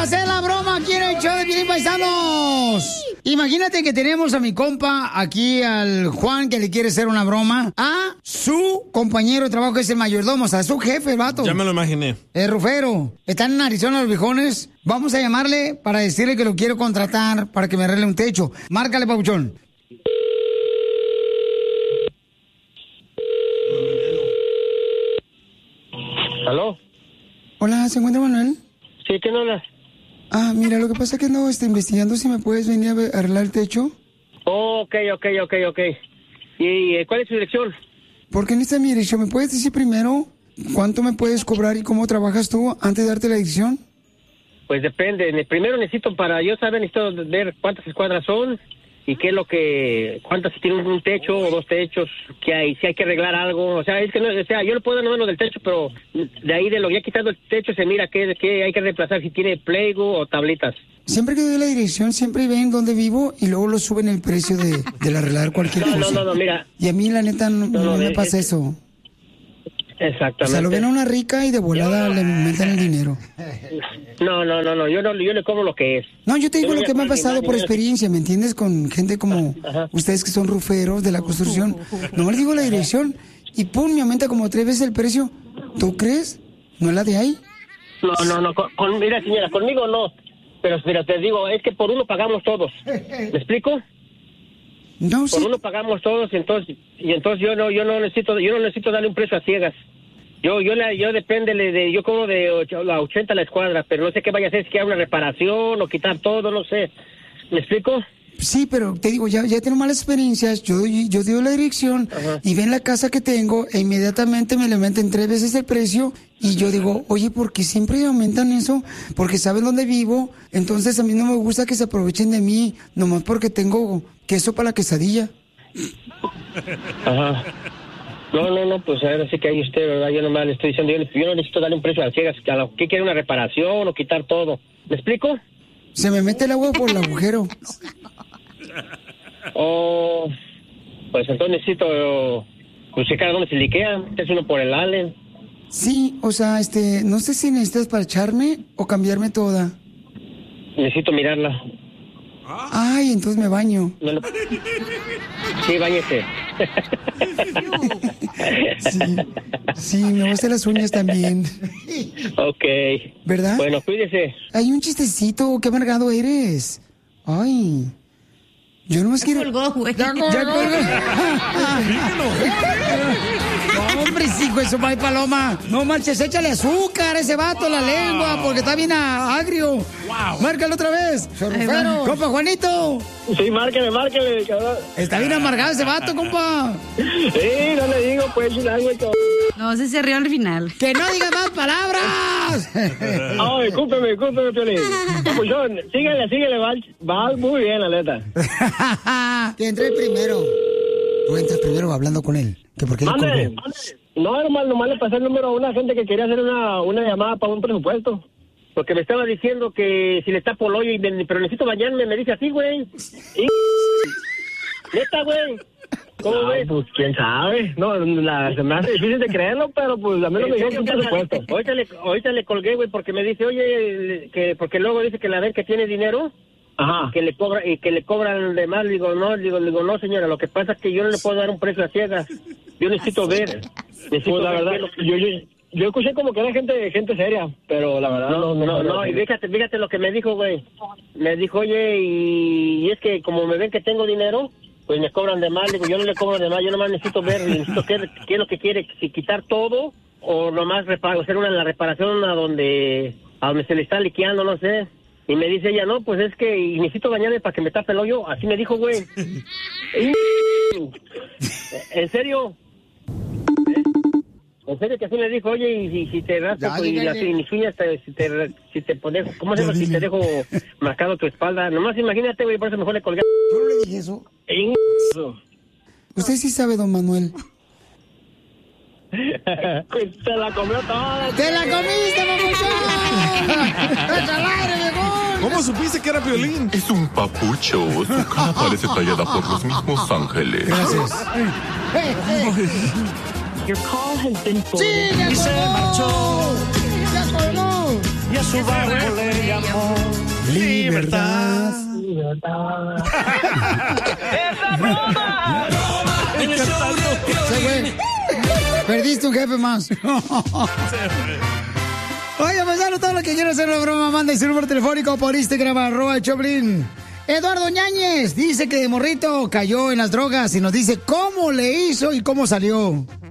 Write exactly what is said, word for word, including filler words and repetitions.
hacer la broma aquí en el show de Piolín, paisanos. Imagínate que tenemos a mi compa aquí, al Juan, que le quiere hacer una broma a su compañero de trabajo, que es el mayordomo, o sea, su jefe, el vato. Ya me lo imaginé. El Rufero. Están en Arizona los viejones. Vamos a llamarle para decirle que lo quiero contratar para que me arregle un techo. Márcale, papuchón. ¿Aló? Hola, ¿se encuentra Manuel? Sí, ¿quién habla? Ah, mira, lo que pasa es que no estoy investigando si me puedes venir a ver- a arreglar el techo. Oh, ok, ok, ok, ok. ¿Y eh, cuál es su dirección? Porque en esta mi dirección, ¿me puedes decir primero cuánto me puedes cobrar y cómo trabajas tú antes de darte la dirección? Pues depende. Ne- Primero necesito, para yo saber, necesito ver cuántas escuadras son y qué es lo que, cuántas, si tienen un techo o dos techos, que hay, si hay que arreglar algo. O sea, es que no, o sea, yo le puedo dar lo del techo, pero de ahí de lo ya quitando el techo se mira qué, qué hay que reemplazar, si tiene playgo o tablitas. Siempre que doy la dirección, siempre ven dónde vivo y luego lo suben el precio de, de arreglar cualquier No, cosa. no, no, no, mira. Y a mí, la neta, no, No, no no, me es- pasa es- eso. Exactamente. O sea, lo ven a una rica y de volada le aumentan el dinero. No, no, no, no, yo no, yo le cobro lo que es. No, yo te digo Yo no lo que me ha voy a pasado cobrar por ni más ni experiencia, ¿me entiendes? Con gente como Ajá. ustedes que son ruferos de la construcción. No les digo la dirección y pum, me aumenta como tres veces el precio. ¿Tú crees? ¿No es la de ahí? No, no, no, con, con- mira señora, conmigo no, pero mira, te digo, es que por uno pagamos todos, ¿me explico? No, Por sí. uno pagamos todos, entonces, y entonces yo no, yo no necesito, yo no necesito darle un precio a ciegas. Yo, yo, la, yo depende de, de- yo como de och- la ochenta la escuadra, pero no sé qué vaya a hacer, si quiera una reparación o quitar todo, no sé, ¿me explico? Sí, pero te digo, ya, ya tengo malas experiencias. Yo, doy- yo digo la dirección Ajá. y ven la casa que tengo e inmediatamente me le aumentan tres veces el precio. Y yo digo, oye, ¿por qué siempre aumentan eso? Porque saben dónde vivo. Entonces a mí no me gusta que se aprovechen de mí, nomás porque tengo queso para la quesadilla. Ajá. No, no, no, pues ahora sí que ahí usted, ¿verdad? Yo nomás le estoy diciendo, yo, yo no necesito darle un precio a ciegas, a lo que quiere una reparación o quitar todo, ¿me explico? Se me mete el agua por el agujero. O, pues entonces necesito, pues checar dónde se liquea, es uno por el Allen. Sí, o sea, este, no sé si necesitas parcharme o cambiarme toda. Necesito mirarla. Ay, entonces me baño. No, no. Sí, báñese. Sí, sí, me voy a hacer las uñas también. Ok. ¿Verdad? Bueno, cuídese. Hay un chistecito, qué amargado eres. Ay. Yo nomás quiero. colgó, güey. Ya colgó. Ya colgó. No, hombre, sí, güey, eso va paloma. No manches, échale azúcar a ese vato, la lengua, porque está bien agrio. Wow. Márcalo otra vez. Sorrufero. Compa Juanito. Sí, márquele, márquele, cabrón. Está bien amargado ese vato, compa. Sí, no le digo, pues, un algo, cabrón. No, se se rió al final. ¡Que no diga más palabras! Ay, discúlpeme, discúlpeme, Piolín. Papuchón, síguele, síguele, va, va muy bien, la neta. Que entre primero. Tú entras primero hablando con él. Que porque le Mande, colgó. mande. No, hermano, nomás le pasé el número a una gente que quería hacer una, una llamada para un presupuesto. Porque me estaba diciendo que si le tapo el hoyo, y me- pero necesito bañarme, me dice así, güey. Y... Neta, güey. ¿Cómo ves? Pues quién sabe. No, la, se me hace difícil de creerlo, pero pues a mí no me dijeron un presupuesto. Ahorita le, ahorita le colgué, güey, porque me dice, oye, que porque luego dice que la vez que tiene dinero, ajá, que le cobra y que le cobran de más. Le digo, no, le digo, le digo, no, señora, lo que pasa es que yo no le puedo dar un precio a ciegas. Yo necesito ver. Necesito Pues la ver verdad, qué es lo que- yo, yo, yo escuché como que era gente gente seria, pero la verdad no, no... no, no, y fíjate, fíjate lo que me dijo, güey. Me dijo, oye, y, y es que como me ven que tengo dinero, pues me cobran de más. Digo, yo no le cobro de más, yo nomás necesito ver, necesito qué, qué es lo que quiere, si quitar todo o nomás repa- hacer una la reparación a donde, a donde se le está liqueando, no sé. Y me dice ella, no, pues es que y necesito bañarme para que me tape el hoyo. Así me dijo, güey. ¿En serio? En serio que así me dijo, oye, y si, si te rasco Ya, y dígale. las y mis uñas, te, si te, si te dejo, ¿cómo se llama? Si te dejo marcado tu espalda. Nomás imagínate, güey, por eso mejor le colgué. Yo no le dije eso. Usted sí sabe, don Manuel. Se la comió toda. ¡Te la comiste, papuchón! ¡Echa al aire, viejón! ¿Cómo supiste que era Piolín? Es un papucho. Su cara parece tallada por los mismos ángeles. Gracias. Your call has been ¡Sí, forwarded. ya colgó! ¡Ya colgó! y a su barco le llamó Libertad. Libertad. ¡Esa broma! Sí, güey. Perdiste un jefe más. Oye, pues todo lo que quiero hacer la broma, manda su número telefónico por Instagram, arroba el Choplin. Eduardo Ñañez dice que de morrito cayó en las drogas y nos dice cómo le hizo y cómo salió.